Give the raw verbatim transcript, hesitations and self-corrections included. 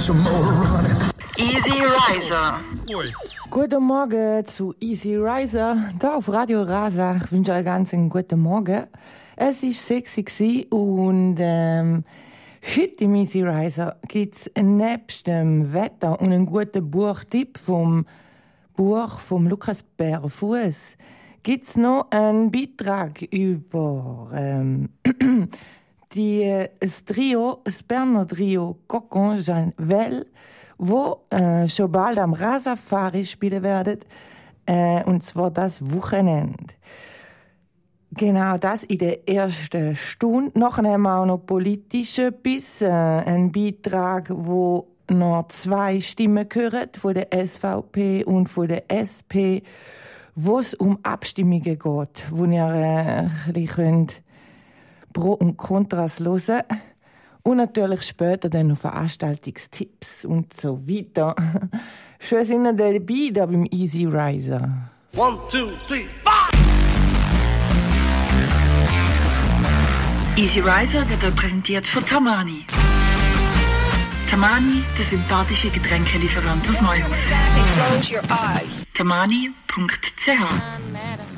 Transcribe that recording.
some more running. Easy Riser. Guten Morgen zu Easy Riser, hier auf Radio Rasa. Ich wünsche euch ganz einen guten Morgen. Es war sexy und ähm, heute im Easy Riser gibt es nebst dem Wetter und einen guten Buchtipp vom Buch von Lukas Bärfuss gibt es noch einen Beitrag über ähm, die, das Trio, das Berner Trio Cocon Janvel, wo äh, schon bald am Rasafari spielen werden, äh, und zwar das Wochenende. Genau das in der ersten Stunde. Nachher haben wir auch noch politisch etwas, äh, einen Beitrag, wo noch zwei Stimmen hören, von der S V P und von der S P, wo es um Abstimmungen geht, wo ihr äh, ein bisschen Pro und Kontras hören. Und natürlich später dann noch Veranstaltungstipps und so weiter. Schön sind ihr dabei da beim Easy Riser. One, two, three, five! Easy Riser wird euch präsentiert von Tamani. Tamani, der sympathische Getränkelieferant aus Neuhausen. tamani punkt c h